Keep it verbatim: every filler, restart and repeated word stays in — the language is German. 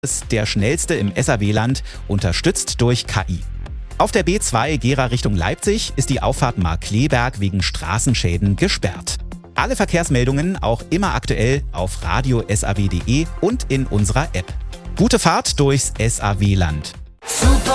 ist der schnellste im S A W-Land, unterstützt durch K I. Auf der B zwei Gera Richtung Leipzig ist die Auffahrt Markkleeberg wegen Straßenschäden gesperrt. Alle Verkehrsmeldungen auch immer aktuell auf radio punkt s a w punkt d e und in unserer App. Gute Fahrt durchs S A W-Land.